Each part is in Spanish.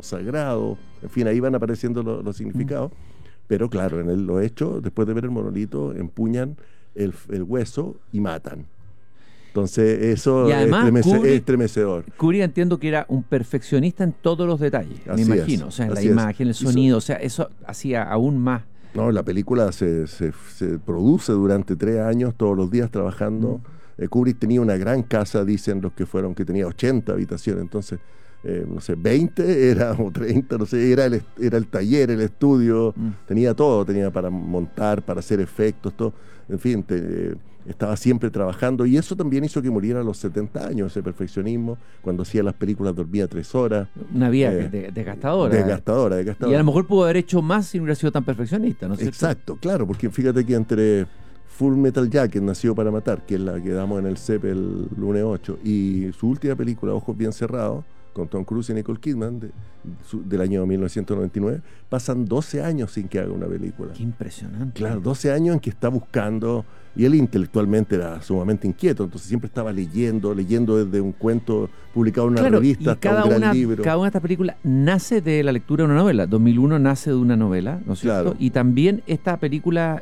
sagrado, en fin, ahí van apareciendo los significados, pero claro, en los hechos, después de ver el monolito, empuñan el hueso y matan. Entonces eso y además, es estremecedor. Kubrick entiendo que era un perfeccionista en todos los detalles, me imagino, o sea, en la imagen, el sonido, o sea, eso hacía aún más. No, la película se produce durante 3 años, todos los días trabajando. Kubrick tenía una gran casa, dicen los que fueron, que tenía 80 habitaciones, entonces, no sé, 20 era, o 30, no sé, era el taller, el estudio, tenía todo, tenía para montar, para hacer efectos, todo, en fin, estaba siempre trabajando, y eso también hizo que muriera a los 70 años, ese perfeccionismo. Cuando hacía las películas dormía 3 horas. Una vida desgastadora. Desgastadora. Y a lo mejor pudo haber hecho más si no hubiera sido tan perfeccionista, ¿no es cierto? Exacto, claro, porque fíjate que entre Full Metal Jacket, Nacido para Matar, que es la que damos en el CEP el lunes 8, y su última película, Ojos Bien Cerrados, con Tom Cruise y Nicole Kidman, del año 1999, pasan 12 años sin que haga una película. Qué impresionante. Claro, 12 años en que está buscando, y él intelectualmente era sumamente inquieto, entonces siempre estaba leyendo desde un cuento publicado en una revista hasta un gran libro. Cada una de estas películas nace de la lectura de una novela. 2001 nace de una novela, ¿no es cierto? Claro. Y también esta película...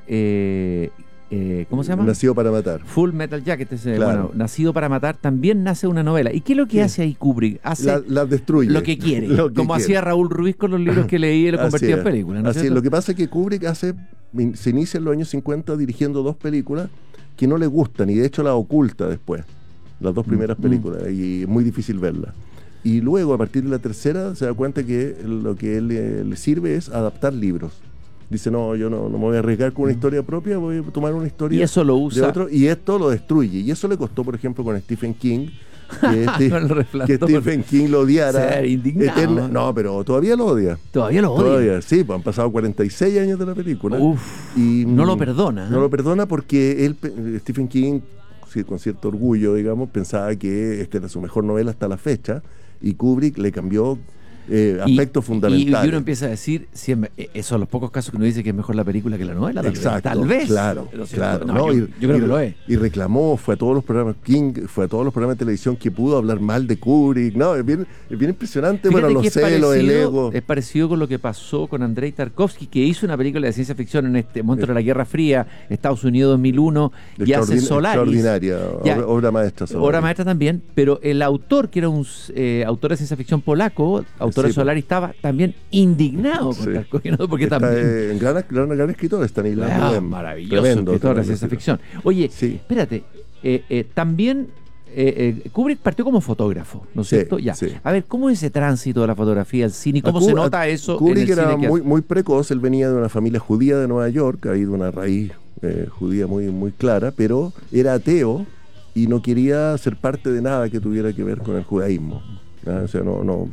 ¿cómo se llama? Nacido para Matar. Full Metal Jacket, Claro. bueno, Nacido para Matar, también nace una novela. ¿Y qué es lo que hace ahí Kubrick? Hace la destruye. lo que quiere, como hacía Raúl Ruiz con los libros que leía y lo convertía en película, ¿no es cierto? Lo que pasa es que Kubrick se inicia en los años 50 dirigiendo 2 películas que no le gustan, y de hecho las oculta después, las 2 primeras películas, y es muy difícil verlas. Y luego, a partir de la tercera, se da cuenta que lo que él le sirve es adaptar libros. Dice, no, yo no me voy a arriesgar con una historia propia, voy a tomar una historia y eso lo usa de otro, y esto lo destruye. Y eso le costó, por ejemplo, con Stephen King, que Stephen King lo odiara. Indignado. No, pero todavía lo odia. ¿Todavía lo odia? Todavía, sí, pues han pasado 46 años de la película. Y no lo perdona. No lo perdona porque Stephen King, sí, con cierto orgullo, digamos, pensaba que esta era su mejor novela hasta la fecha, y Kubrick le cambió aspectos fundamentales. Y uno empieza a decir, esos son los pocos casos que uno dice que es mejor la película que la novela. Exacto, tal vez. Claro. Yo creo que lo es. Y reclamó, fue a todos los programas de televisión que pudo hablar mal de Kubrick. No, es bien impresionante. Fíjate, bueno, los celos, el ego. Es parecido con lo que pasó con Andrei Tarkovsky, que hizo una película de ciencia ficción en este momento de la Guerra Fría, Estados Unidos 2001, y hace Solaris. Extraordinaria, obra maestra. Solaris. Obra maestra también, pero el autor, que era un autor de ciencia ficción polaco, autor de Solaris, estaba también indignado con Tarkovsky, ¿no? Porque también... gran escritor, Stanisław Lem. Maravilloso escritor de ciencia ficción. Oye, espérate, también Kubrick partió como fotógrafo, ¿no es cierto? Ya. Sí. A ver, ¿cómo es ese tránsito de la fotografía al cine? ¿Cómo se nota eso? Kubrick era muy precoz, él venía de una familia judía de Nueva York, ahí de una raíz judía muy, muy clara, pero era ateo y no quería ser parte de nada que tuviera que ver con el judaísmo. O sea, no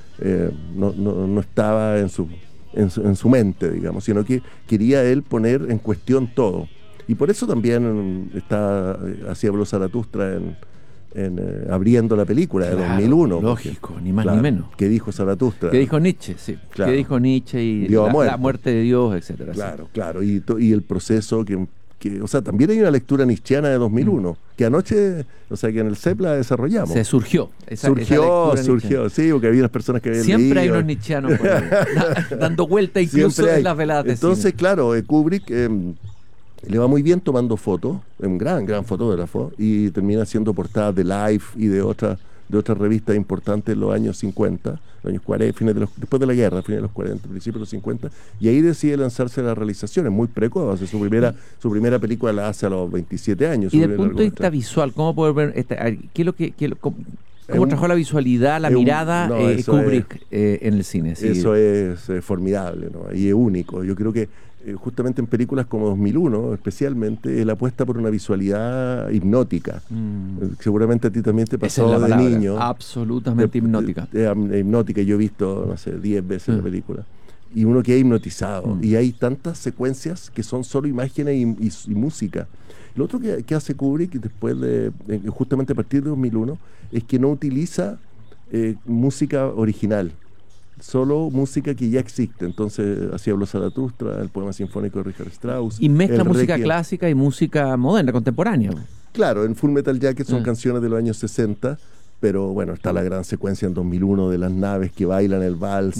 estaba en su mente, digamos, sino que quería él poner en cuestión todo. Y por eso también hacía Habló Zaratustra abriendo la película de 2001. Lógico, ni más ni menos. ¿Qué dijo Zaratustra? ¿Qué dijo Nietzsche? Sí. Claro. ¿Qué dijo Nietzsche? Y la muerte de Dios, etcétera. Claro. Y el proceso o sea, también hay una lectura nietzscheana de 2001, que anoche, o sea, que en el CEP la desarrollamos. Se surgió, sí, porque había unas personas que habían leído. Siempre hay unos nietzscheanos por ahí, dando vuelta incluso en las veladas de Entonces, cine. claro, Kubrick le va muy bien tomando fotos, es un gran fotógrafo, y termina haciendo portadas de Life y de otras revistas importantes en los años 50, los años 40, después de la guerra, fines de los 40, principios de los 50, y ahí decide lanzarse a las realizaciones, muy precoz. Su primera película la hace a los 27 años. Y desde el punto de vista visual, ¿cómo puede ver cómo trabajó la visualidad, la mirada Kubrick en el cine? Sí. Eso es formidable, ¿no? Y es único. Yo creo que justamente en películas como 2001, especialmente, él apuesta por una visualidad hipnótica. Seguramente a ti también te pasó de niño. Absolutamente hipnótica. Hipnótica, yo he visto, no sé, 10 veces la película. Y uno queda hipnotizado. Y hay tantas secuencias que son solo imágenes y música. Lo otro que hace Kubrick, después justamente a partir de 2001, es que no utiliza música original, solo música que ya existe. Entonces, así habló Zaratustra, el poema sinfónico de Richard Strauss. Y mezcla música clásica y música moderna, contemporánea. Claro, en Full Metal Jacket son canciones de los años 60, pero bueno, está la gran secuencia en 2001 de las naves que bailan el vals.